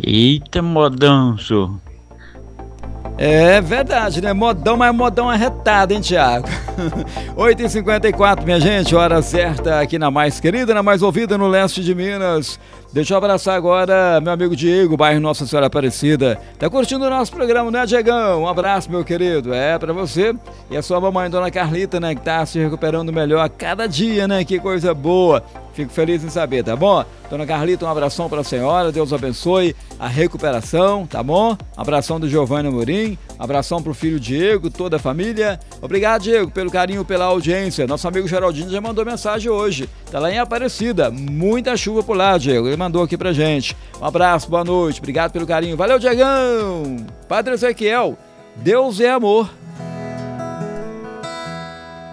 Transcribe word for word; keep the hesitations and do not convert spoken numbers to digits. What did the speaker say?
Eita, modão, senhor. É verdade, né? Modão, mas modão arretado, hein, Thiago? oito e cinquenta e quatro, minha gente, hora certa aqui na mais querida, na mais ouvida no leste de Minas. Deixa eu abraçar agora meu amigo Diego, bairro Nossa Senhora Aparecida. Tá curtindo o nosso programa, né, Diegão? Um abraço, meu querido. É, pra você e a sua mamãe, Dona Carlita, né, que tá se recuperando melhor a cada dia, né? Que coisa boa. Fico feliz em saber, tá bom? Dona Carlita, um abração pra senhora, Deus abençoe a recuperação, tá bom? Um abração do Giovanni Amorim, abração pro filho Diego, toda a família. Obrigado, Diego, pelo carinho, pela audiência. Nosso amigo Geraldinho já mandou mensagem hoje, tá lá em Aparecida, muita chuva por lá, Diego, ele mandou aqui pra gente. Um abraço, boa noite, obrigado pelo carinho, valeu, Diegão! Padre Ezequiel, Deus é amor.